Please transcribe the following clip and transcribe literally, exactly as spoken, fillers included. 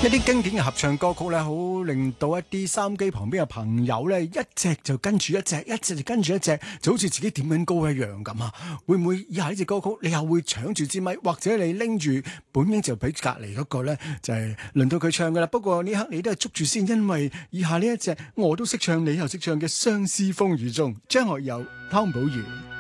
一啲經典嘅合唱歌曲咧，好令到一啲收音機旁邊嘅朋友咧，一隻就跟住一隻，一隻就跟住一隻，就好似自己點緊歌一樣咁啊！會唔會以下呢隻歌曲你又會搶住支咪，或者你拎住本應就俾隔離嗰個咧，就係、是、輪到佢唱噶啦？不過呢刻你都係捉住先，因為以下呢一隻我都識唱，你又識唱嘅《相思風雨中》，張學友、湯寶如。